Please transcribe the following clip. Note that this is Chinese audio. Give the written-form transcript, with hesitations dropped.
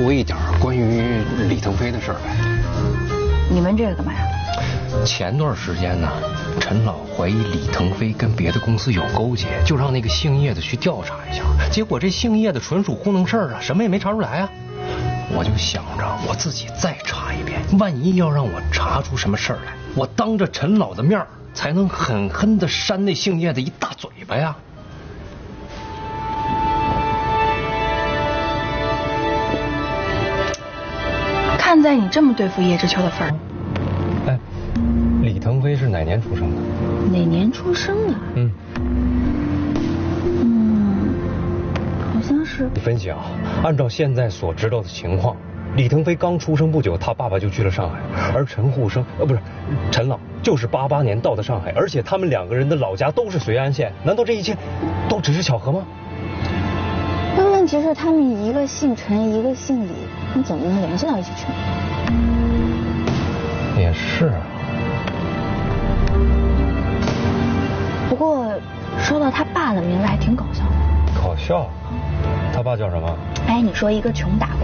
说一点关于李腾飞的事儿呗。 你问这个干嘛呀？ 前段时间呢，陈老怀疑李腾飞跟别的公司有勾结，就让那个姓叶的去调查一下。结果这姓叶的纯属糊弄事儿啊，什么也没查出来啊。我就想着我自己再查一遍，万一要让我查出什么事儿来，我当着陈老的面才能狠狠地扇那姓叶的一大嘴巴呀。 看在你这么对付叶知秋的份儿， 哎，李腾飞是哪年出生的？ 哪年出生的？好像是。 分析啊，按照现在所知道的情况，李腾飞刚出生不久，他爸爸就去了上海，而陈沪生不是陈老，就是88年到的上海，而且他们两个人的老家都是绥安县，难道这一切都只是巧合吗？ 但问题是，他们一个姓陈，一个姓李，你怎么能联系到一起去呢？ 也是啊。 不过说到他爸的名字还挺搞笑的。 搞笑？他爸叫什么？ 哎，你说一个穷打工